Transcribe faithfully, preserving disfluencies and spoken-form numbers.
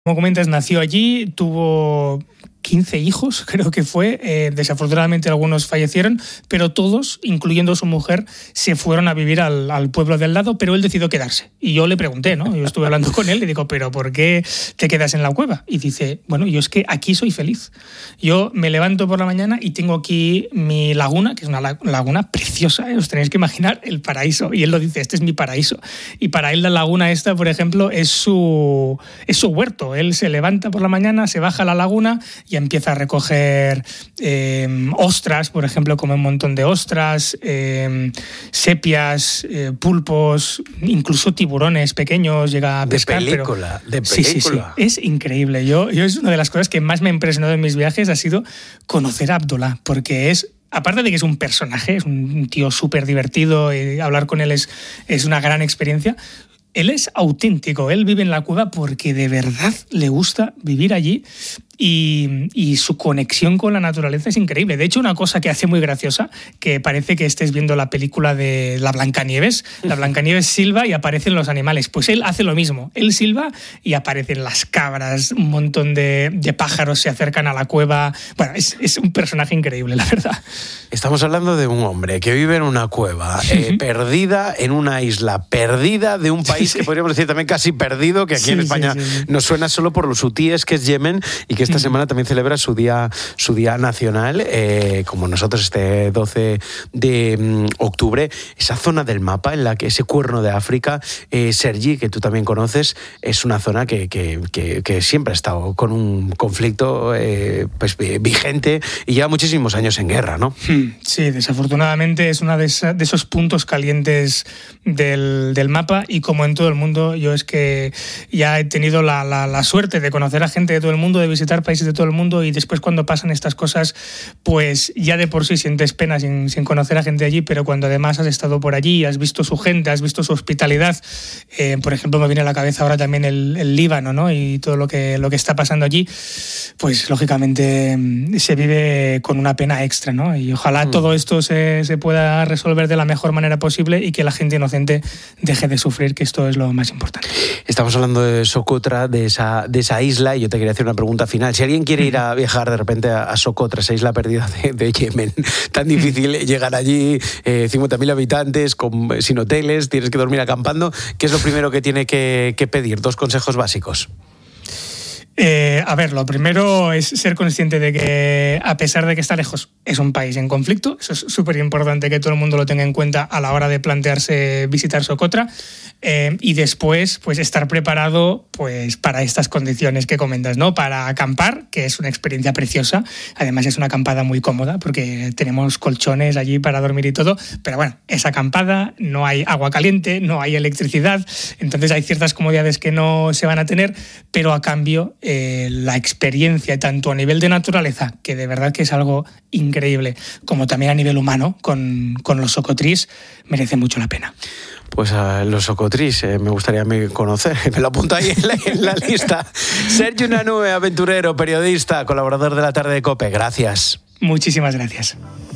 Como comentas, nació allí, tuvo quince hijos, creo que fue. Eh, desafortunadamente algunos fallecieron, pero todos, incluyendo su mujer, se fueron a vivir al, al pueblo de al lado, pero él decidió quedarse. Y yo le pregunté, ¿no? Yo estuve hablando con él, le digo, ¿pero por qué te quedas en la cueva? Y dice, bueno, yo es que aquí soy feliz. Yo me levanto por la mañana y tengo aquí mi laguna, que es una laguna preciosa, ¿eh? Os tenéis que imaginar el paraíso. Y él lo dice, este es mi paraíso. Y para él la laguna esta, por ejemplo, es su, es su huerto. Él se levanta por la mañana, se baja a la laguna y empieza a recoger eh, ostras, por ejemplo, come un montón de ostras, eh, sepias, eh, pulpos, incluso tiburones pequeños, llega a pescar. De película, pero... de película. Sí, sí, sí, es increíble. Yo, yo es una de las cosas que más me ha impresionado en mis viajes ha sido conocer a Abdullah, porque es... Aparte de que es un personaje, es un tío súper divertido, y hablar con él es, es una gran experiencia. Él es auténtico, él vive en la cueva porque de verdad le gusta vivir allí y, y su conexión con la naturaleza es increíble. De hecho, una cosa que hace muy graciosa, que parece que estés viendo la película de la Blancanieves, la Blancanieves silba y aparecen los animales. Pues él hace lo mismo, él silba y aparecen las cabras, un montón de, de pájaros se acercan a la cueva. Bueno, es, es un personaje increíble, la verdad. Estamos hablando de un hombre que vive en una cueva, eh, perdida en una isla, perdida de un país sí, sí. que podríamos decir también casi perdido, que aquí sí, en España sí, sí, sí. nos suena solo por los hutíes, que es Yemen, y que esta mm. semana también celebra su día, su día nacional, eh, como nosotros este doce de octubre. Esa zona del mapa, en la que ese cuerno de África, eh, Sergi, que tú también conoces, es una zona que, que, que, que siempre ha estado con un conflicto eh, pues, vigente y lleva muchísimos años en guerra, ¿no? Sí, desafortunadamente es uno de, esa, de esos puntos calientes del, del mapa, y como en todo el mundo, yo es que ya he tenido la, la, la suerte de conocer a gente de todo el mundo, de visitar países de todo el mundo, y después cuando pasan estas cosas, pues ya de por sí sientes pena sin, sin conocer a gente allí, pero cuando además has estado por allí, has visto su gente, has visto su hospitalidad, eh, por ejemplo, me viene a la cabeza ahora también el, el Líbano, ¿no? Y todo lo que, lo que está pasando allí, pues lógicamente se vive con una pena extra, ¿no? Y ojalá mm. todo esto se, se pueda resolver de la mejor manera posible y que la gente inocente deje de sufrir, que esto es lo más importante. Estamos hablando de Socotra, de esa, de esa isla, y yo te quería hacer una pregunta final. Si alguien quiere ir a viajar de repente a, a Socotra, esa isla perdida de, de Yemen, tan difícil llegar allí, eh, cincuenta mil habitantes, con, sin hoteles, tienes que dormir acampando, ¿qué es lo primero que tiene que, que pedir? Dos consejos básicos. Eh, a ver, lo primero es ser consciente de que, a pesar de que está lejos, es un país en conflicto. Eso es súper importante que todo el mundo lo tenga en cuenta a la hora de plantearse visitar Socotra. Eh, y después, pues estar preparado pues, para estas condiciones que comentas, ¿no? Para acampar, que es una experiencia preciosa. Además, es una acampada muy cómoda porque tenemos colchones allí para dormir y todo. Pero bueno, es acampada, no hay agua caliente, no hay electricidad. Entonces hay ciertas comodidades que no se van a tener, pero a cambio eh, la experiencia, tanto a nivel de naturaleza, que de verdad que es algo increíble, como también a nivel humano, con, con los socotrís, merece mucho la pena. Pues a los socotrís eh, me gustaría conocer, me lo apunto ahí en la, en la lista. Sergi Unanue, aventurero, periodista, colaborador de La Tarde de COPE, gracias. Muchísimas gracias.